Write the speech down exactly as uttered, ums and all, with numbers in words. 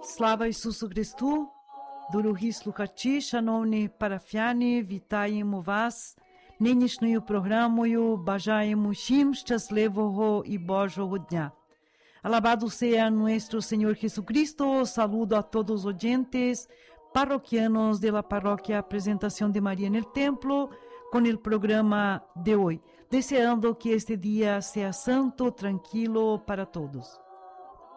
Slava Isusu Christu, дорогі слухачі, шановні парафіяни, вітаємо вас нинішньою програмою, бажаємо всім щасливого і Божого дня. Alabado sea nuestro Señor Jesucristo, saludo a todos los oyentes parroquianos de la parroquia Presentación de María en el Templo con el programa de hoy, deseando que este día sea santo, tranquilo para todos.